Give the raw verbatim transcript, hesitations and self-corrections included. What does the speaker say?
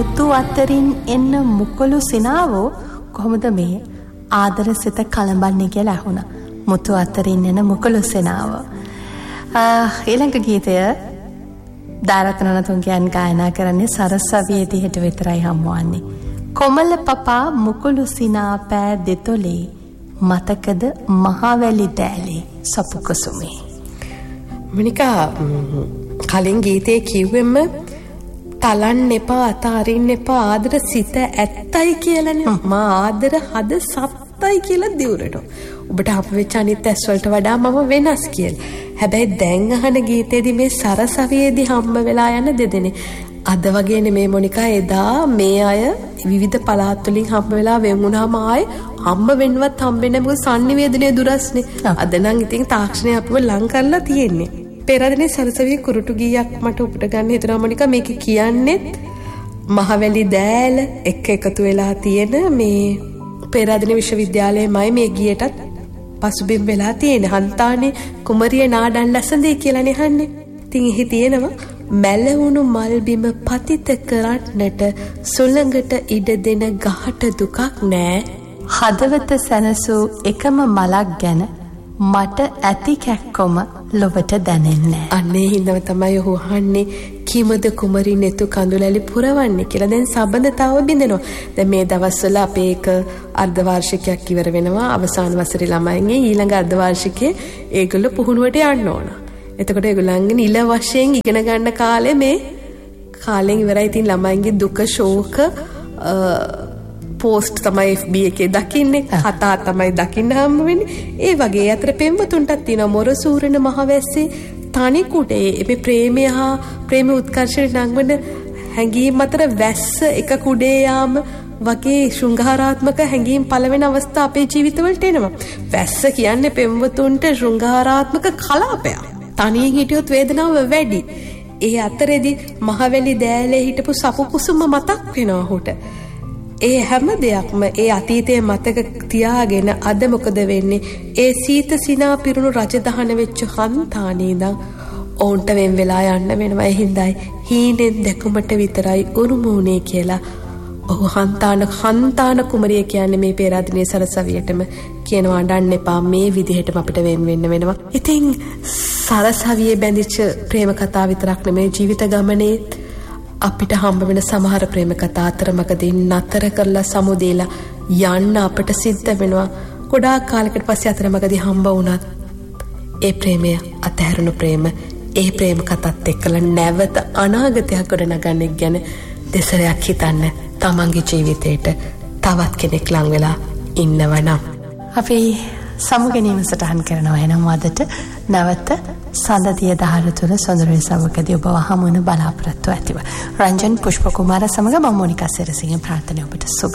මුතු අතරින් එන්න මුකුළු සිනාවෝ කොහොමද මේ ආදර සිත කලඹන්නේ කියලා අහුණා. මුතු අතරින් එන මුකුළු සිනාවෝ. ඊළඟ ගීතය දාරතනතුන්ගයන් ගායනා කරන්නේ සරසවියේ දිහට විතරයි හම්බවන්නේ. කොමල පපා මුකුළු සිනා පෑ දෙතොලේ මතකද මහවැලි දෑලේ සපුකුසුමේ. මොනිකා කලින් ගීතේ කිව්වෙම තලන්න එපා අතාරින්න එපා ආදර සිත ඇත්තයි කියලානේ. මා ආදර හද සත්තයි කියලා දිවුරට. ඔබට අප වෙච්ච අනිත් ඇස් වලට වඩා මම වෙනස් කියලා. හැබැයි දැන් අහන ගීතේදී මේ සරසවියේදී හම්බ වෙලා යන දෙදෙනේ අද වගේ නෙමේ මොනිකා. එදා මේ අය විවිධ පළාත් වලින් හම්බ වෙලා වෙන් වුණාම ආයේ හම්බ වෙන්නවත් හම්බෙන්නේ මොකද සංනිවේදනයේ දුරස්නේ. අද නම් ඉතින් තාක්ෂණය අපිව ලං කරලා තියෙන්නේ. පෙරදිනේ සරසවියේ කුරුටු ගීයක් මට උපුට ගන්න හිතනවා මොනිකා. මේක කියන්නේත් මහවැලි දෑල එක්ක එකතු වෙලා තියෙන මේ පෙරදිනේ විශ්වවිද්‍යාලයේමයි මේ ගීයටත් පසුබිම් වෙලා තියෙන. හන්තානේ කුමරිය නාඩන් ලසඳේ කියලානේ අහන්නේ. ඉතින් එහි තියෙනවා මැලවුණු මල් බිම පතිත කරන්නට සුළඟට ඉඩ දෙන ගහට දුකක් නෑ. හදවත සැනසූ එකම මලක් ගැන මට ඇති කැක්කොම ලොවට දැනෙන්නේ. අන්නේ හින්දම තමයි ඔහු අහන්නේ කිමද කුමරි නෙතු කඳුලැලි පුරවන්නේ කියලා. දැන් සම්බන්ධතාව බින්දෙනවා. දැන් මේ දවස්වල අපේ එක අර්ධ වාර්ෂිකයක් ඉවර වෙනවා. අවසාන වසරේ ළමයින්ගේ ඊළඟ අර්ධ වාර්ෂිකයේ ඒගොල්ලෝ පුහුණුවට යන්න ඕන. එතකොට ඒගොල්ලන්ගේ නිල වශයෙන් ඉගෙන ගන්න කාලේ මේ කාලෙන් ඉවරයි. ඉතින් ළමයින්ගේ දුක ශෝක පෝස්ට් තමයි එෆ් බී එකේ දකින්නේ. කතා තමයි දකින්න හම්බ වෙන්නේ. ඒ වගේ අතර පෙම්වතුන්ටත් තියෙනවා මොරසූරන මහවැස්සේ තනි කුඩේ මේ ප්‍රේමය හා ප්‍රේම උත්කර්ෂණ නංවන හැඟීම් අතර වැස්ස එක කුඩේ යාම වගේ ශෘංගාරාත්මක හැඟීම් පළවෙන අවස්ථා අපේ ජීවිතවලට එනවා. වැස්ස කියන්නේ පෙම්වතුන්ට ශෘංගාරාත්මක කලාපයක්. තනියෙන් හිටියොත් වේදනාව වැඩි. ඒ අතරේදී මහවැලි දෑලේ හිටපු සපුකුසුම මතක් වෙනවා ඔහුට. ඒ හැම දෙයක්ම ඒ අතීතයේ මතක තියාගෙන අද මොකද වෙන්නේ? ඒ සීත සිනා පිරුණු රජදහන වෙච්ච හන්තානේ ඉඳන් ඔවුන්ට වෙන් වෙලා යන්න වෙනවා. ඒ හින්දායි හීනෙන් දැකුමට විතරයි උරුම උනේ කියලා ඔහු හන්තාන හන්තාන කුමරිය කියන්නේ මේ පෙරදිනේ සරසවියටම කියනවා අඬන්න එපා මේ විදිහටම අපිට වෙන් වෙන්න වෙනවා. ඉතින් සරසවියේ බැඳිච්ච ප්‍රේම කතා විතරක් නෙමෙයි ජීවිත ගමනේ අපිට හම්බ වෙන සමහර ප්‍රේම කතා අතරමඟදී නතර කරලා සමුදේලා යන්න අපිට සිද්ධ වෙනවා. ගොඩාක් කාලයකට පස්සේ අතරමඟදී හම්බ වුණත් ඒ ප්‍රේමය අතහැරුණු ප්‍රේම ඒ ප්‍රේම කතාත් එක්කලා නැවත අනාගතයක් ගොඩනගන්න ගැන දෙසරයක් හිතන්න තමන්ගේ ජීවිතේට තවත් කෙනෙක් ලං වෙලා ඉන්නවනම් අපි සමුගැනීම සටහන් කරනවා. එනම් අදට නැවත සඳදිය දහර තුළ සොඳුරේ සමගදී ඔබ හමුවන බලාපොරොත්තු ඇතිව. රංජන් පුෂ්ප කුමාර සමග මම මොනිකා සෙරසිංහ ප්‍රාර්ථනා ඔබට සුබ